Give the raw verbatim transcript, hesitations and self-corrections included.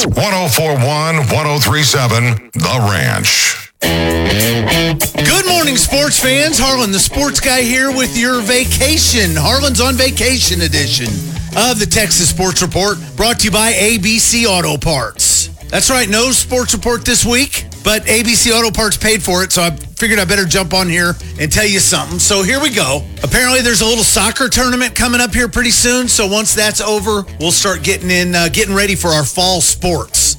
one oh four point one, one oh three point seven, The Ranch. Good morning, sports fans. Harlan, the sports guy, here with your vacation. Harlan's on vacation edition of the Texas Sports Report, brought to you by A B C Auto Parts. That's right, no sports report this week, but A B C Auto Parts paid for it, so I figured I better jump on here and tell you something. So here we go. Apparently there's a little soccer tournament coming up here pretty soon, so once that's over, we'll start getting in, uh, getting ready for our fall sports.